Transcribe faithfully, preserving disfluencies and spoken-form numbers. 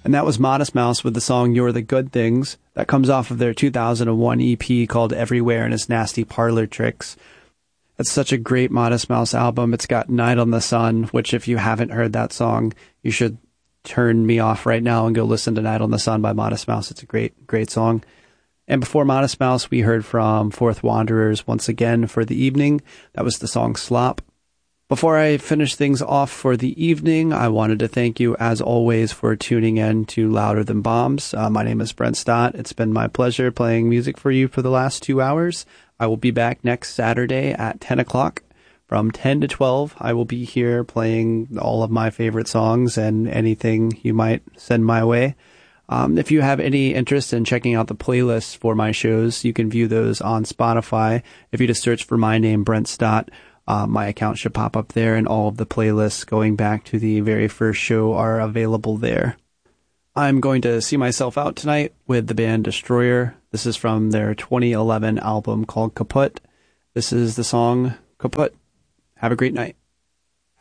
And that was Modest Mouse with the song You're the Good Things. That comes off of their two thousand one E P called Everywhere and Its Nasty Parlor Tricks. It's such a great Modest Mouse album. It's got Night on the Sun, which if you haven't heard that song, you should turn me off right now and go listen to Night on the Sun by Modest Mouse. It's a great, great song. And before Modest Mouse, we heard from Fourth Wanderers once again for the evening. That was the song Slop. Before I finish things off for the evening, I wanted to thank you, as always, for tuning in to Louder Than Bombs. Uh, my name is Brent Stott. It's been my pleasure playing music for you for the last two hours. I will be back next Saturday at ten o'clock. From ten to twelve, I will be here playing all of my favorite songs and anything you might send my way. Um, if you have any interest in checking out the playlists for my shows, you can view those on Spotify. If you just search for my name, Brent Stott, Uh, my account should pop up there, and all of the playlists going back to the very first show are available there. I'm going to see myself out tonight with the band Destroyer. This is from their twenty eleven album called Kaput. This is the song Kaput. Have a great night.